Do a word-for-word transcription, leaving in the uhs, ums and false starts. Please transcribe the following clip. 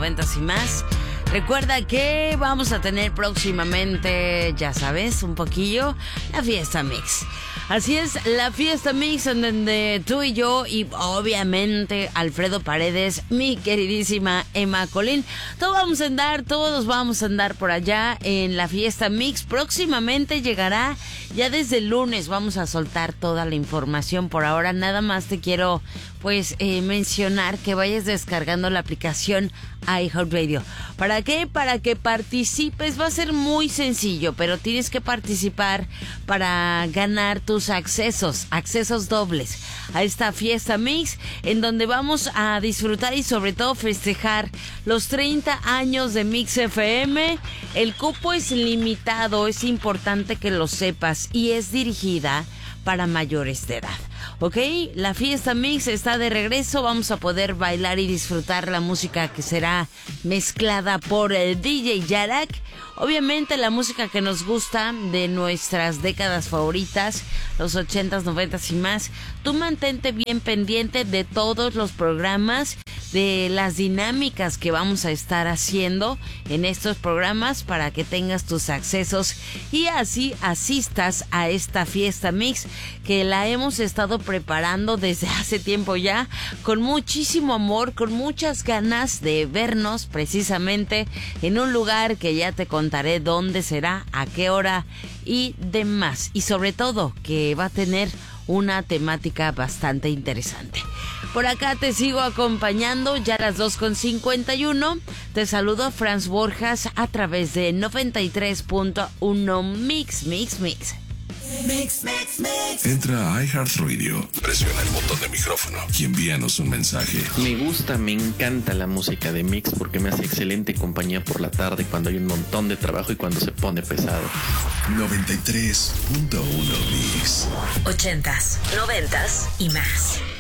noventas y más. Recuerda que vamos a tener próximamente, ya sabes, un poquillo, la Fiesta Mix. Así es, la Fiesta Mix en donde tú y yo y obviamente Alfredo Paredes, mi queridísima Emma Colín, todos vamos a andar, todos vamos a andar por allá en la Fiesta Mix. Próximamente llegará, ya desde el lunes vamos a soltar toda la información. Por ahora nada más te quiero pues eh, mencionar que vayas descargando la aplicación iHeartRadio. ¿Para qué? Para que participes. Va a ser muy sencillo, pero tienes que participar para ganar tus accesos, accesos dobles a esta Fiesta Mix, en donde vamos a disfrutar y sobre todo festejar los treinta años de Mix F M. El cupo es limitado, es importante que lo sepas, y es dirigida para mayores de edad. Ok, la Fiesta Mix está de regreso. Vamos a poder bailar y disfrutar la música que será mezclada por el D J Yarak. Obviamente la música que nos gusta de nuestras décadas favoritas, los ochentas, noventas y más. Tú mantente bien pendiente de todos los programas, de las dinámicas que vamos a estar haciendo en estos programas para que tengas tus accesos y así asistas a esta Fiesta Mix que la hemos estado preparando desde hace tiempo ya, con muchísimo amor, con muchas ganas de vernos precisamente en un lugar que ya te contaré dónde será, a qué hora y demás, y sobre todo que va a tener una temática bastante interesante. Por acá te sigo acompañando, ya a las dos con cincuenta y uno. Te saludo, Franz Borjas, a través de noventa y tres punto uno Mix, Mix, Mix. Mix, mix, mix. Entra a iHeartRadio, presiona el botón de micrófono y envíanos un mensaje. Me gusta, me encanta la música de Mix porque me hace excelente compañía por la tarde cuando hay un montón de trabajo y cuando se pone pesado. noventa y tres punto uno Mix. Ochentas, noventas y más.